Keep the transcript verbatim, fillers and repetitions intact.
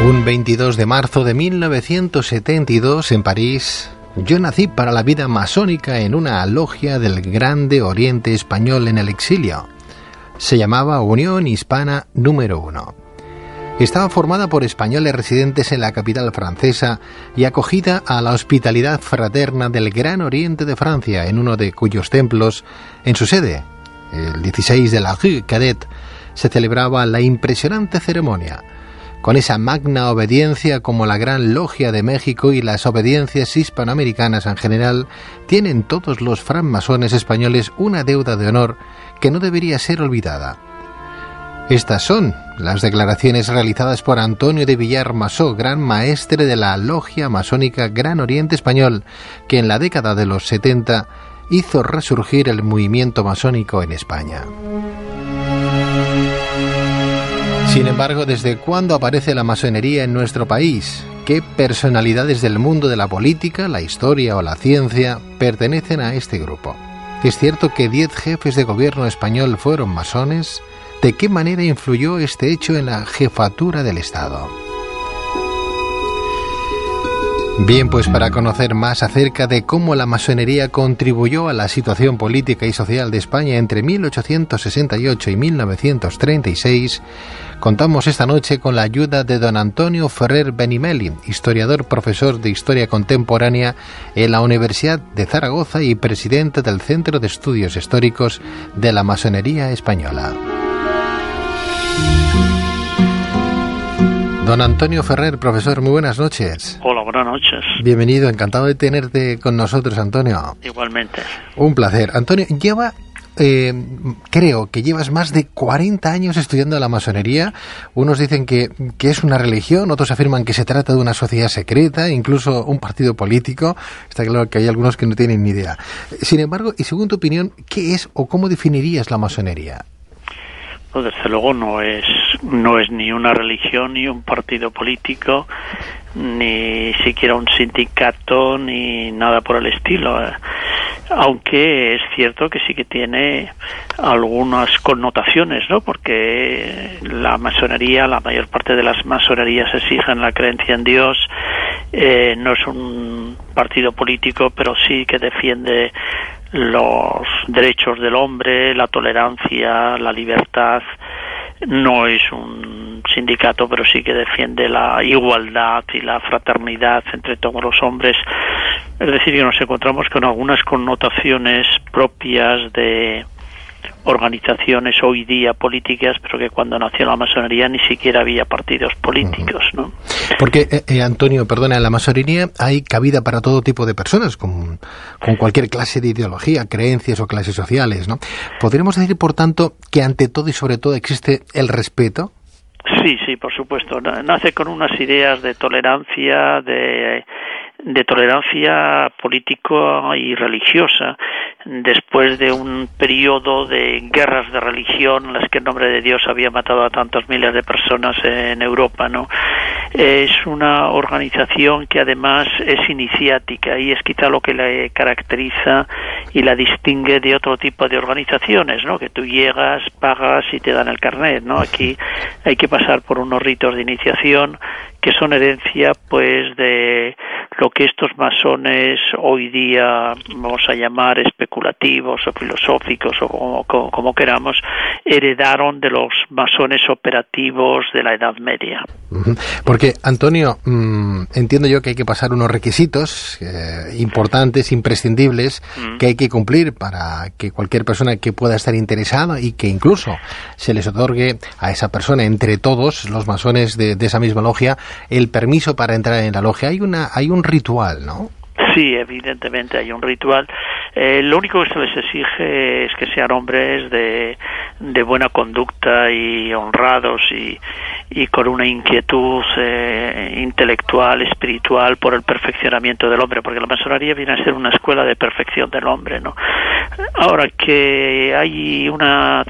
Un veintidós de marzo de mil novecientos setenta y dos, en París, yo nací para la vida masónica en una logia del Grande Oriente Español en el exilio. Se llamaba Unión Hispana número uno. Estaba formada por españoles residentes en la capital francesa y acogida a la hospitalidad fraterna del Gran Oriente de Francia, en uno de cuyos templos, en su sede, el dieciséis de la Rue Cadet, se celebraba la impresionante ceremonia. Con esa magna obediencia como la Gran Logia de México y las obediencias hispanoamericanas en general, tienen todos los francmasones españoles una deuda de honor que no debería ser olvidada. Estas son las declaraciones realizadas por Antonio de Villar Masó, gran maestre de la Logia Masónica Gran Oriente Español, que en la década de los setenta hizo resurgir el movimiento masónico en España. Sin embargo, ¿desde cuándo aparece la masonería en nuestro país? ¿Qué personalidades del mundo de la política, la historia o la ciencia pertenecen a este grupo? ¿Es cierto que diez jefes de gobierno español fueron masones? ¿De qué manera influyó este hecho en la jefatura del Estado? Bien, pues para conocer más acerca de cómo la masonería contribuyó a la situación política y social de España entre mil ochocientos sesenta y ocho y mil novecientos treinta y seis, contamos esta noche con la ayuda de don Antonio Ferrer Benimeli, historiador, profesor de Historia Contemporánea en la Universidad de Zaragoza y presidente del Centro de Estudios Históricos de la Masonería Española. Don Antonio Ferrer, profesor, muy buenas noches. Hola, buenas noches. Bienvenido, encantado de tenerte con nosotros, Antonio. Igualmente. Un placer. Antonio, lleva, eh, creo que llevas más de cuarenta años estudiando la masonería. Unos dicen que, que es una religión, otros afirman que se trata de una sociedad secreta, incluso un partido político. Está claro que hay algunos que no tienen ni idea. Sin embargo, y según tu opinión, ¿qué es o cómo definirías la masonería? Pues desde luego no es no es ni una religión, ni un partido político, ni siquiera un sindicato, ni nada por el estilo. Aunque es cierto que sí que tiene algunas connotaciones, ¿no? Porque la masonería, la mayor parte de las masonerías exigen la creencia en Dios. Eh, no es un partido político, pero sí que defiende los derechos del hombre, la tolerancia, la libertad. No es un sindicato, pero sí que defiende la igualdad y la fraternidad entre todos los hombres. Es decir, que nos encontramos con algunas connotaciones propias de organizaciones hoy día políticas, pero que cuando nació la masonería ni siquiera había partidos políticos, ¿no? Porque, eh, eh, Antonio, perdona, en la masonería hay cabida para todo tipo de personas, con, con cualquier clase de ideología, creencias o clases sociales, ¿no? ¿Podríamos decir, por tanto, que ante todo y sobre todo existe el respeto? Sí, sí, por supuesto. Nace con unas ideas de tolerancia, de... de tolerancia política y religiosa, después de un periodo de guerras de religión en las que en nombre de Dios había matado a tantos miles de personas en Europa, ¿no? Es una organización que además es iniciática y es quizá lo que la caracteriza y la distingue de otro tipo de organizaciones, ¿no? Que tú llegas, pagas y te dan el carnet, ¿no? Aquí hay que pasar por unos ritos de iniciación que son herencia, pues, de lo que estos masones hoy día vamos a llamar especulativos o filosóficos o como, como, como queramos, heredaron de los masones operativos de la Edad Media. Porque, Antonio, mmm, entiendo yo que hay que pasar unos requisitos eh, importantes, imprescindibles, mm. que hay que cumplir para que cualquier persona que pueda estar interesada y que incluso se les otorgue a esa persona, entre todos los masones de, de esa misma logia, el permiso para entrar en la logia. Hay una, hay un ritual, ¿no? Sí, evidentemente hay un ritual. Eh, lo único que se les exige es que sean hombres de, de buena conducta y honrados y, y con una inquietud eh, intelectual, espiritual por el perfeccionamiento del hombre, porque la masonería viene a ser una escuela de perfección del hombre, ¿no? Ahora que hay una